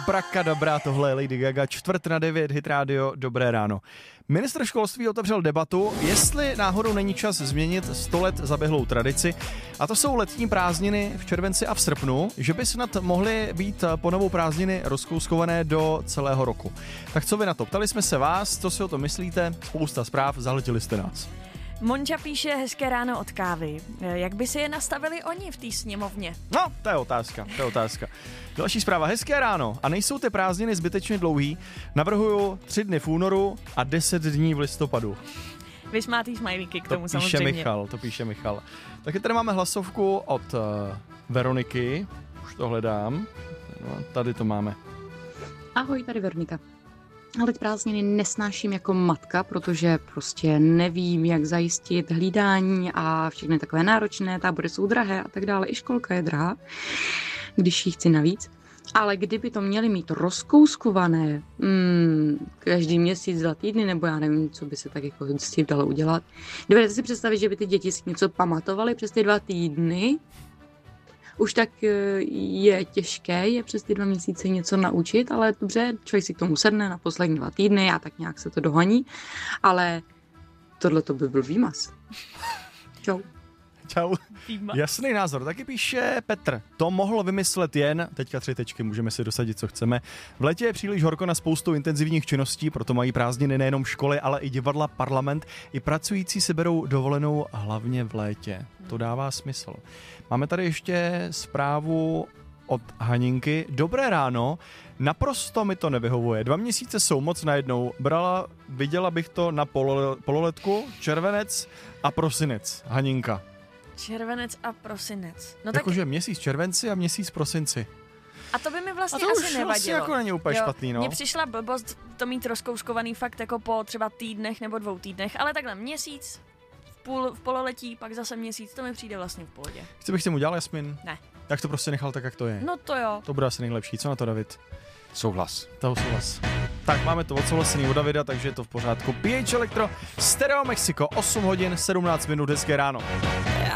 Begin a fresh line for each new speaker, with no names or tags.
Abrakadabra, tohle je Lady Gaga, 8:45, Hit Radio, dobré ráno. Ministr školství otevřel debatu, jestli náhodou není čas změnit 100 let zaběhlou tradici, a to jsou letní prázdniny v červenci a v srpnu, že by snad mohly být po novou prázdniny rozkouskované do celého roku. Tak co vy na to? Ptali jsme se vás, co si o tom myslíte, spousta zpráv, zahltili jste nás.
Monča píše hezké ráno od kávy. Jak by si je nastavili oni v té sněmovně?
No, to je otázka. Další zpráva, hezké ráno. A nejsou ty prázdniny zbytečně dlouhý? Navrhuju 3 dny v únoru a 10 dní v listopadu.
Vysmátý smajlíky k tomu
to píše
samozřejmě.
To píše Michal. Taky tady máme hlasovku od Veroniky. Už to hledám. No, tady to máme.
Ahoj, tady Veronika. Ale prázdniny nesnáším jako matka, protože prostě nevím, jak zajistit hlídání a všechny takové náročné, tábory jsou drahé a tak dále. I školka je drahá, když ji chci navíc. Ale kdyby to měli mít rozkouskované každý měsíc, 2 týdny, nebo já nevím, co by se tak jako s tím dalo udělat. Dovedete si představit, že by ty děti si něco pamatovaly přes ty 2 týdny? Už tak je těžké je přes ty 2 měsíce něco naučit, ale dobře, člověk si k tomu sedne na poslední 2 týdny a tak nějak se to dohoní, ale tohle to by byl výmaz.
Čau. Jasný názor. Taky píše Petr. To mohlo vymyslet jen, teďka 3 tečky, můžeme si dosadit, co chceme. V létě je příliš horko na spoustu intenzivních činností, proto mají prázdniny nejenom školy, ale i divadla, parlament. I pracující si berou dovolenou hlavně v létě. To dává smysl. Máme tady ještě zprávu od Haninky. Dobré ráno. Naprosto mi to nevyhovuje. 2 měsíce jsou moc najednou. Viděla bych to na pololetku, červenec a prosinec. Haninka.
Červenec a prosinec. No
jakože měsíc červenci a měsíc prosinci.
A to by mi vlastně
asi
nevadilo.
Vlastně jako není úplně špatný, no.
Mně přišla blbost to mít rozkouskovaný fakt jako po třeba týdnech nebo 2 týdnech, ale takhle měsíc, v pololetí, pak zase měsíc, to mi přijde vlastně v pohodě.
Chci bych s tím udělal, Jasmin?
Ne.
Tak to prostě nechal tak, jak to je.
No to jo.
To bude asi nejlepší. Co na to, David?
Souhlas.
Tak máme to odsouhlasený u Davida, takže je to v pořádku. PH Electro, Stereo Mexico, 8 hodin, 17 minut, hezké ráno.